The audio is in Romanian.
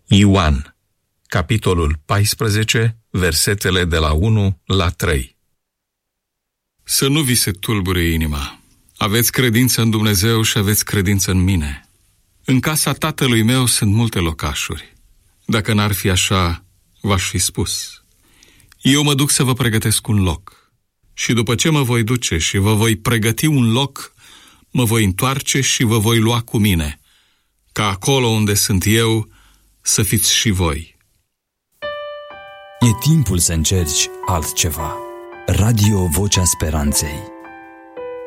Ioan, capitolul 14, versetele de la 1 la 3. Să nu vi se tulbure inima. Aveți credință în Dumnezeu și aveți credință în mine. În casa tatălui meu sunt multe locașuri. Dacă n-ar fi așa, v-aș fi spus. Eu mă duc să vă pregătesc un loc. Și după ce mă voi duce și vă voi pregăti un loc, mă voi întoarce și vă voi lua cu mine, ca acolo unde sunt eu să fiți și voi. E timpul să încerci altceva. Radio Vocea Speranței.